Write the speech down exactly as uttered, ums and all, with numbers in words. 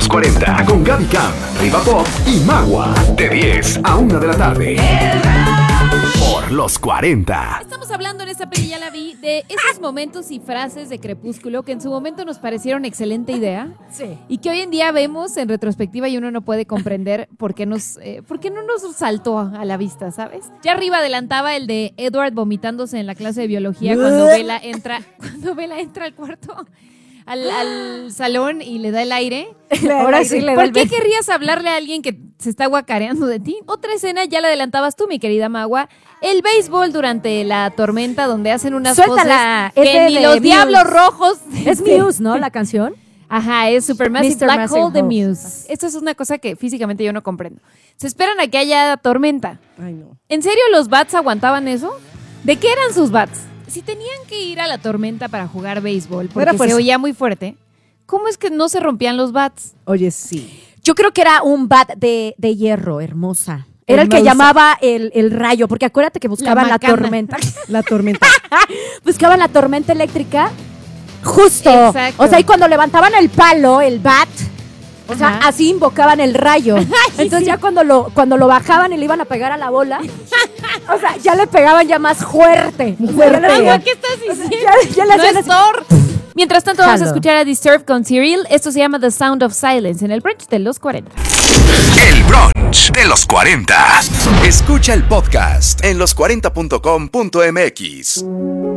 los cuarenta con Gaby Cam, Riva Pop y Magua. De diez a una de la tarde. Por los cuarenta. Estamos hablando en esta peli, ya la vi, de esos momentos y frases de Crepúsculo que en su momento nos parecieron excelente idea. Sí. Y que hoy en día vemos en retrospectiva y uno no puede comprender por qué, nos, eh, por qué no nos saltó a la vista, ¿sabes? Ya arriba adelantaba el de Edward vomitándose en la clase de biología cuando Bella entra, cuando Bella entra al cuarto. Al, al salón y le da el aire. Ahora sí le da ¿Por el qué beso. querrías hablarle a alguien que se está guacareando de ti? Otra escena, ya la adelantabas tú, mi querida Magua. El béisbol durante la tormenta, donde hacen unas Suéltala, cosas es que de- ni de los Muse. diablos rojos. Es Muse, ¿no? La canción. Ajá, es Supermassive mister Black Massive Hole de Hole. Muse. Esto es una cosa que físicamente yo no comprendo. Se esperan a que haya tormenta. Ay, no. ¿En serio los bats aguantaban eso? ¿De qué eran sus bats? Si tenían que ir a la tormenta para jugar béisbol, porque Pero pues- se oía muy fuerte, ¿cómo es que no se rompían los bats? Oye, sí. Yo creo que era un bat de, de hierro, hermosa. Era el que Hermosa. llamaba el, el rayo, porque acuérdate que buscaban la, macana. tormenta. La tormenta. Buscaban la tormenta eléctrica justo. Exacto. O sea, y cuando levantaban el palo, el bat, o sea, Ajá. así invocaban el rayo. Entonces ya cuando lo, cuando lo bajaban y le iban a pegar a la bola, o sea, ya le pegaban ya más fuerte. fuerte. Magua, ¿qué estás diciendo? Ya, ya le No hacían es así. Thor. Mientras tanto, vamos a Jalo. escuchar a Disturbed con Cyril. Esto se llama The Sound of Silence en el brunch de los cuarenta. El brunch de los cuarenta. Escucha el podcast en los cuarenta punto com punto m x.